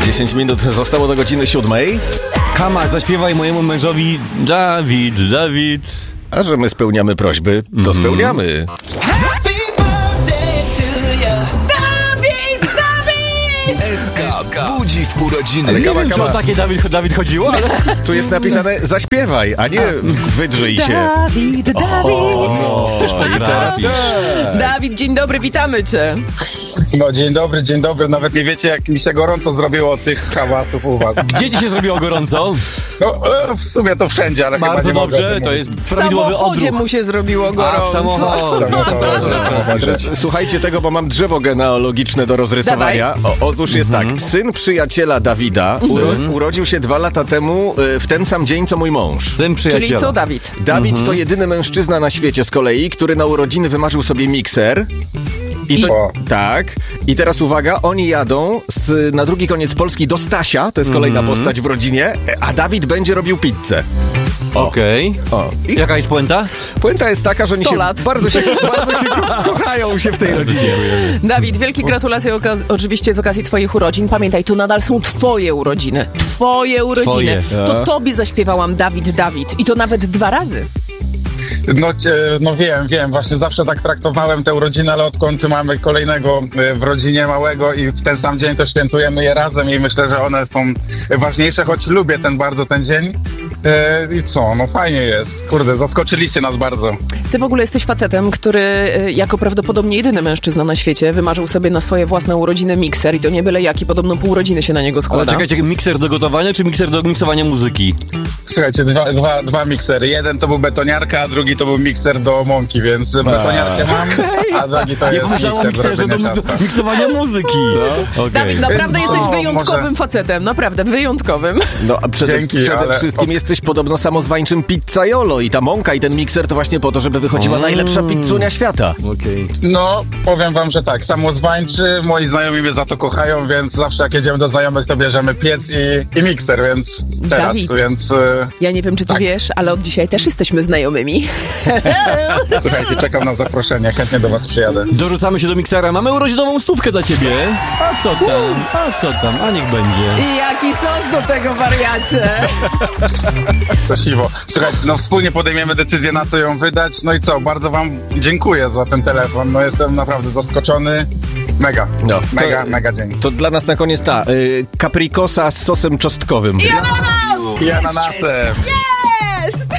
10 minut zostało do godziny 7. Kama, zaśpiewaj mojemu mężowi Dawid, Dawid. A że my spełniamy prośby, to spełniamy. SK budzi w urodziny. Ale Nie wiem, czy o takie Dawid chodziło, ale... Tu jest napisane zaśpiewaj, a nie wydrzyj się. Dawid. Też potrafisz. Dawid, dzień dobry, witamy cię. No dzień dobry. Nawet nie wiecie, jak mi się gorąco zrobiło od tych hałasów u was. Gdzie ci się zrobiło gorąco? No w sumie to wszędzie, ale Bardzo chyba nie mogę o dobrze, tym to mówić. jest W prawidłowy samochodzie odruch. mu się zrobiło A, w gorąco. samochodzie. Teraz słuchajcie tego, bo mam drzewo genealogiczne do rozrysowania. Otóż jest tak, syn przyjaciela Dawida urodził się 2 lata temu w ten sam dzień, co mój mąż. Syn przyjaciela. Czyli co, Dawid? Dawid to jedyny mężczyzna na świecie z kolei, który na urodziny wymarzył sobie mikser. Tak. I teraz uwaga, oni jadą na drugi koniec Polski do Stasia, to jest kolejna postać w rodzinie, a Dawid będzie robił pizzę. Okej. Jaka jest puenta? Puenta jest taka, że oni 100 się lat. bardzo się kochają się w tej rodzinie. Dawid, wielkie gratulacje oczywiście z okazji twoich urodzin. Pamiętaj, to nadal są twoje urodziny. Twoje urodziny. Twoje. To tobie zaśpiewałam Dawid. I to nawet 2 razy. No wiem, właśnie zawsze tak traktowałem te urodziny, ale odkąd mamy kolejnego w rodzinie małego i w ten sam dzień to świętujemy je razem i myślę, że one są ważniejsze, choć lubię ten dzień. I co, no fajnie jest. Kurde, zaskoczyliście nas bardzo. Ty w ogóle jesteś facetem, który jako prawdopodobnie jedyny mężczyzna na świecie wymarzył sobie na swoje własne urodziny mikser i to nie byle jaki, podobno pół rodziny się na niego Ale składa. czekajcie, mikser do gotowania czy mikser do miksowania muzyki? Słuchajcie, dwa miksery. Jeden to był betoniarka, a drugi to był mikser do mąki, więc betoniarkę mam, a drugi to jest Pomyślałem o mikser do mikserze robienia ciasta. do miksowania muzyki. Okej. Dawid, naprawdę jesteś No, wyjątkowym może- facetem, naprawdę wyjątkowym. No, a przede Dzięki, ale wszystkim jesteś podobno samozwańczym pizzaiolo i ta mąka i ten mikser to właśnie po to, żeby wychodziła najlepsza pizzunia świata. Okej. No, powiem wam, że tak, samozwańczy, moi znajomi mnie za to kochają, więc zawsze jak jedziemy do znajomych, to bierzemy piec i mikser, więc teraz, Dawid. więc Ja nie wiem, czy ty wiesz, ale od dzisiaj też jesteśmy znajomymi. słuchajcie, czekam na zaproszenie, chętnie do was przyjadę. Dorzucamy się do miksera. Mamy urodzinową stówkę dla ciebie. A co tam? A niech będzie. I jaki sos do tego, wariacie? Co siwo. Słuchajcie, no wspólnie podejmiemy decyzję, na co ją wydać, no i co, bardzo wam dziękuję za ten telefon, no jestem naprawdę zaskoczony. Mega, No, mega dzień. To dla nas na koniec kaprikosa z sosem czosnkowym. I ananas! I ananasem. Jest!